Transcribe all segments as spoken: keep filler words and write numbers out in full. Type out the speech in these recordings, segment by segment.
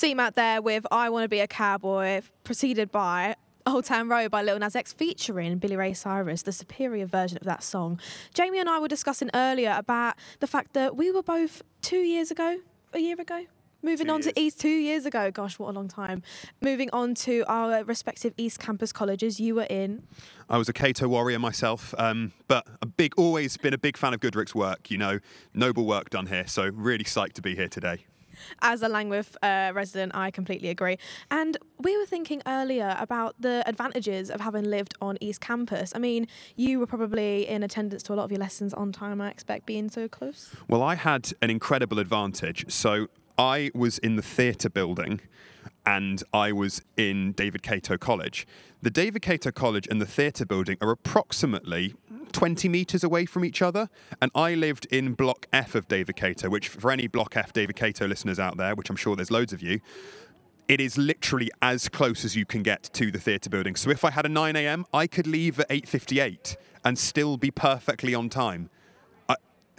C-Matt there with I Want to Be a Cowboy, preceded by Old Town Road by Lil Nas X featuring Billy Ray Cyrus, the superior version of that song. Jamie and I were discussing earlier about the fact that we were both two years ago, a year ago, moving two on years. to East two years ago. Gosh, what a long time. Moving on to our respective East Campus colleges. You were in. I was a Cato warrior myself, um, but a big, always been a big fan of Goodrick's work. You know, noble work done here. So really psyched to be here today. As a Langwith uh, resident, I completely agree. And we were thinking earlier about the advantages of having lived on East Campus. I mean, you were probably in attendance to a lot of your lessons on time, I expect, being so close. Well, I had an incredible advantage. So I was in the theatre building and I was in David Cato College. The David Cato College and the theatre building are approximately twenty metres away from each other, and I lived in Block F of David Cato, which for any Block F David Cato listeners out there, which I'm sure there's loads of you, it is literally as close as you can get to the theatre building. So if I had a nine a.m, I could leave at eight fifty-eight and still be perfectly on time. I,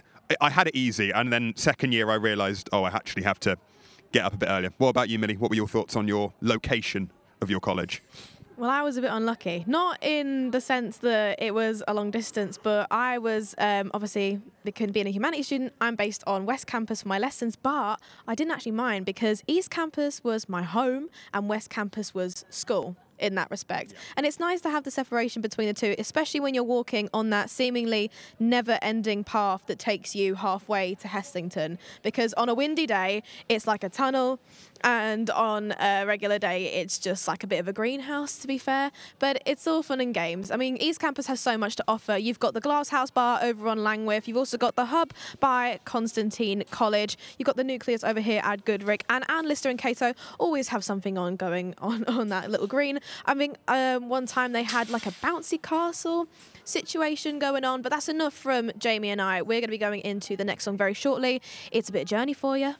I had it easy, and then second year I realised, oh, I actually have to get up a bit earlier. What about you, Millie? What were your thoughts on your location of your college? Well, I was a bit unlucky. Not in the sense that it was a long distance, but I was um, obviously, being a humanities student, I'm based on West Campus for my lessons, but I didn't actually mind because East Campus was my home and West Campus was school in that respect. Yeah. And it's nice to have the separation between the two, especially when you're walking on that seemingly never-ending path that takes you halfway to Heslington, because on a windy day, it's like a tunnel, and on a regular day, it's just like a bit of a greenhouse, to be fair. But it's all fun and games. I mean, East Campus has so much to offer. You've got the Glass House Bar over on Langwith. You've also got the Hub by Constantine College. You've got the Nucleus over here at Goodrick. And Anne Lister and Cato always have something on going on on that little green. I mean, um, one time they had like a bouncy castle situation going on. But that's enough from Jamie and I. We're going to be going into the next song very shortly. It's a bit of journey for you.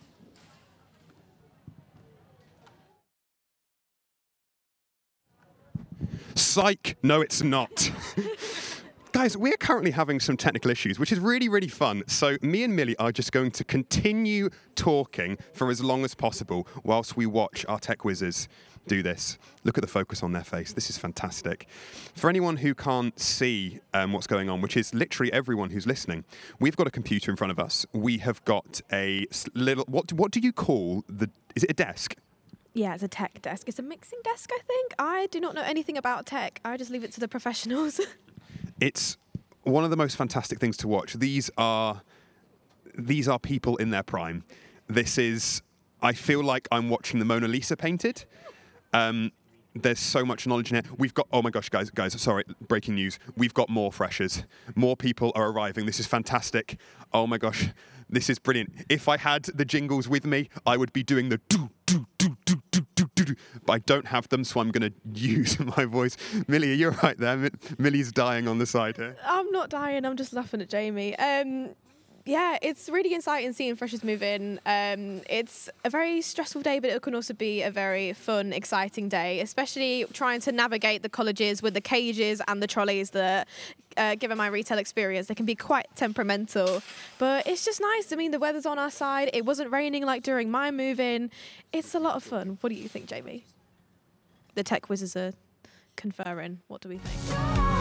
Psych! No, it's not. Guys, we're currently having some technical issues, which is really, really fun. So me and Millie are just going to continue talking for as long as possible whilst we watch our tech whizzes do this. Look at the focus on their face. This is fantastic. For anyone who can't see um, what's going on, which is literally everyone who's listening, we've got a computer in front of us. We have got a little, what, what do you call the, is it a desk? Yeah, it's a tech desk. It's a mixing desk, I think. I do not know anything about tech. I just leave it to the professionals. It's one of the most fantastic things to watch. These are these are people in their prime. This is, I feel like I'm watching the Mona Lisa painted. Um, there's so much knowledge in it. We've got, oh my gosh, guys, guys, sorry, breaking news. We've got more freshers. More people are arriving. This is fantastic. Oh my gosh, this is brilliant. If I had the jingles with me, I would be doing the do, do, do, do, do, do, do, do. But I don't have them, so I'm going to use my voice. Millie, you're right there. M- Millie's dying on the side here. I'm not dying. I'm just laughing at Jamie. Um, yeah, it's really exciting seeing freshers move in. Um, it's a very stressful day, but it can also be a very fun, exciting day, especially trying to navigate the colleges with the cages and the trolleys that, uh, given my retail experience, they can be quite temperamental. But it's just nice. I mean, the weather's on our side. It wasn't raining like during my move-in. It's a lot of fun. What do you think, Jamie? The tech whizzes are conferring. What do we think?